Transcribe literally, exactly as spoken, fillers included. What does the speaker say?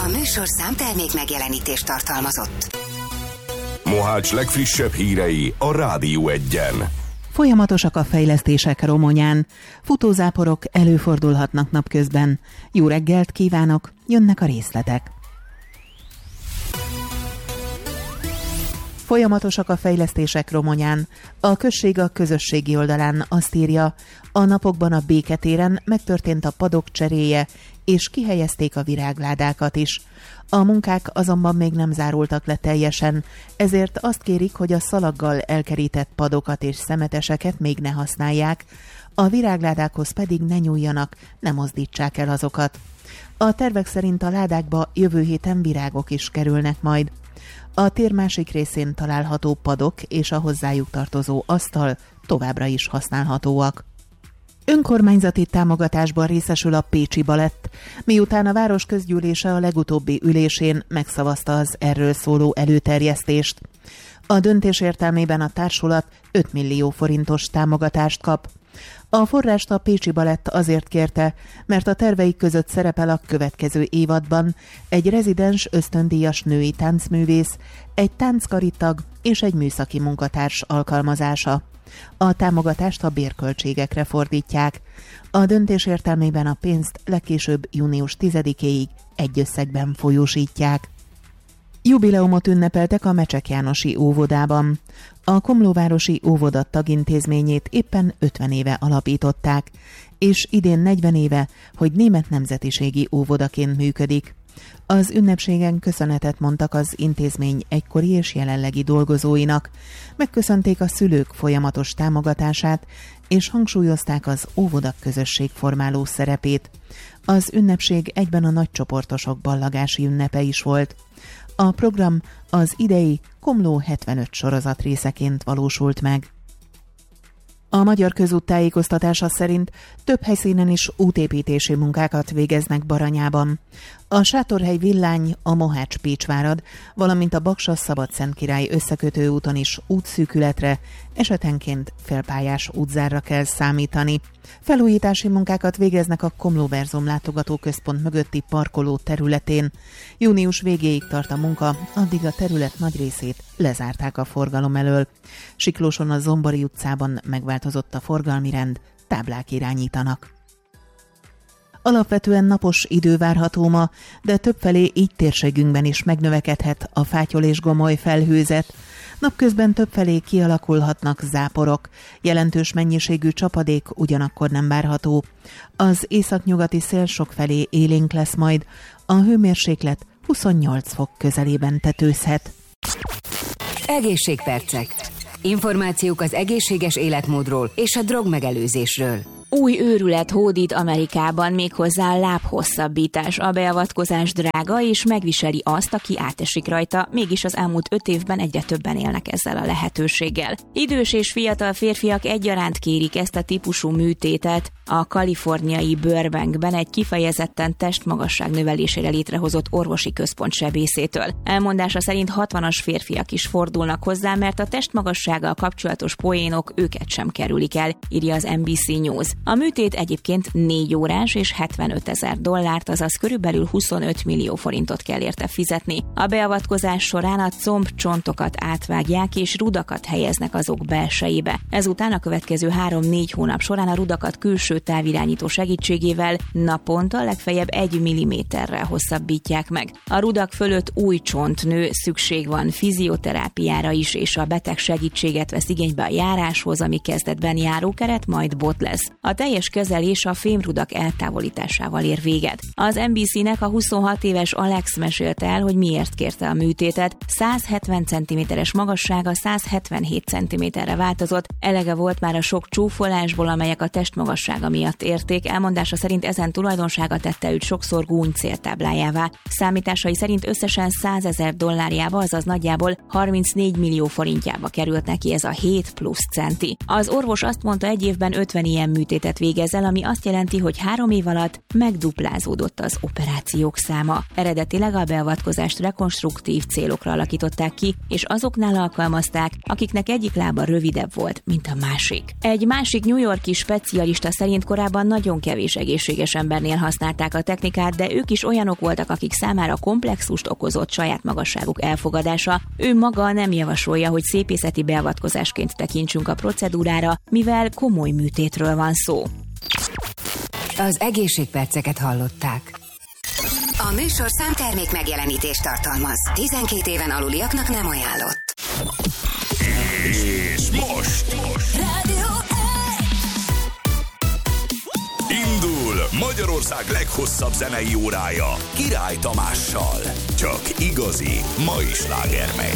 A műsorszám termék megjelenítést tartalmazott. Mohács legfrissebb hírei a Rádió Egyen. Folyamatosak a fejlesztések Romonyán. Futózáporok előfordulhatnak napközben. Jó reggelt kívánok, jönnek a részletek. Folyamatosak a fejlesztések Romonyán. A község a közösségi oldalán azt írja, a napokban a Béketéren megtörtént a padok cseréje, és kihelyezték a virágládákat is. A munkák azonban még nem zárultak le teljesen, ezért azt kérik, hogy a szalaggal elkerített padokat és szemeteseket még ne használják, a virágládákhoz pedig ne nyúljanak, ne mozdítsák el azokat. A tervek szerint a ládákba jövő héten virágok is kerülnek majd. A tér másik részén található padok és a hozzájuk tartozó asztal továbbra is használhatóak. Önkormányzati támogatásban részesül a Pécsi Balett, miután a város közgyűlése a legutóbbi ülésén megszavazta az erről szóló előterjesztést. A döntés értelmében a társulat öt millió forintos támogatást kap. A forrást a Pécsi Balett azért kérte, mert a terveik között szerepel a következő évadban egy rezidens ösztöndíjas női táncművész, egy tánckaritag és egy műszaki munkatárs alkalmazása. A támogatást a bérköltségekre fordítják. A döntés értelmében a pénzt legkésőbb június tizedikéig egy összegben folyósítják. Jubileumot ünnepeltek a Mecsek Jánosi óvodában. A komlóvárosi óvoda tagintézményét éppen ötven éve alapították, és idén negyven éve, hogy német nemzetiségi óvodaként működik. Az ünnepségen köszönetet mondtak az intézmény egykori és jelenlegi dolgozóinak, megköszönték a szülők folyamatos támogatását, és hangsúlyozták az óvoda közösség formáló szerepét. Az ünnepség egyben a nagycsoportosok ballagási ünnepe is volt. A program az idei Komló hetvenöt sorozat részeként valósult meg. A Magyar Közút tájékoztatása szerint több helyszínen is útépítési munkákat végeznek Baranyában. A Sátorhely Villány, a Mohács-Pécsvárad, valamint a Baksa-Szabadszentkirály összekötő úton is útszűkületre, esetenként félpályás útzárra kell számítani. Felújítási munkákat végeznek a Komlóverzum látogatóközpont mögötti parkoló területén. Június végéig tart a munka, addig a terület nagy részét lezárták a forgalom elől. Siklóson a Zombori utcában megváltozott a forgalmi rend, táblák irányítanak. Alapvetően napos idő várható ma, de többfelé így térségünkben is megnövekedhet a fátyol és gomoly felhőzet. Napközben többfelé kialakulhatnak záporok, jelentős mennyiségű csapadék ugyanakkor nem várható. Az északnyugati szél sokfelé élénk lesz majd, a hőmérséklet huszonnyolc fok közelében tetőzhet. Egészségpercek. Információk az egészséges életmódról és a drogmegelőzésről. Új őrület hódít Amerikában, méghozzá a lábhosszabbítás. A beavatkozás drága, és megviseli azt, aki átesik rajta, mégis az elmúlt öt évben egyre többen élnek ezzel a lehetőséggel. Idős és fiatal férfiak egyaránt kérik ezt a típusú műtétet. A kaliforniai Burbankben egy kifejezetten testmagasság növelésére létrehozott orvosi központ sebészétől. Elmondása szerint hatvanas férfiak is fordulnak hozzá, mert a testmagassággal kapcsolatos poénok őket sem kerülik el, írja az en bé cé News. A műtét egyébként négy órás és hetvenöt ezer dollárt, azaz körülbelül huszonöt millió forintot kell érte fizetni. A beavatkozás során a combcsontokat átvágják és rudakat helyeznek azok belsejébe. Ezután a következő három-négy hónap során a rudakat külső távirányító segítségével naponta legfeljebb egy milliméterrel hosszabbítják meg. A rudak fölött új csont nő, szükség van fizioterápiára is, és a beteg segítséget vesz igénybe a járáshoz, ami kezdetben járókeret, majd bot lesz. A teljes kezelés a fémrudak eltávolításával ér véget. Az en bé cé-nek a huszonhat éves Alex mesélte el, hogy miért kérte a műtétet. száz hetven centiméteres magassága száz hetvenhét centiméterre változott, elege volt már a sok csúfolásból, amelyek a testmagassága miatt érték. Elmondása szerint ezen tulajdonsága tette őt sokszor gúny céltáblájává. Számításai szerint összesen százezer dollárjába, azaz nagyjából harmincnégy millió forintjába került neki ez a hét plusz centi. Az orvos azt mondta, egy évben ötven ilyen műtétet műtétet végez el, ami azt jelenti, hogy három év alatt megduplázódott az operációk száma. Eredetileg a beavatkozást rekonstruktív célokra alakították ki, és azoknál alkalmazták, akiknek egyik lába rövidebb volt, mint a másik. Egy másik New York-i specialista szerint korábban nagyon kevés egészséges embernél használták a technikát, de ők is olyanok voltak, akik számára komplexust okozott saját magasságuk elfogadása. Ő maga nem javasolja, hogy szépészeti beavatkozásként tekintsünk a procedúrára, mivel komoly műtétről van szó. Az egészségperceket hallották. A műsorszám termék megjelenítést tartalmaz. tizenkét éven aluliaknak nem ajánlott. És most, most. Rádió Indul Magyarország leghosszabb zenei órája Király Tamással. Csak igazi mai sláger megy.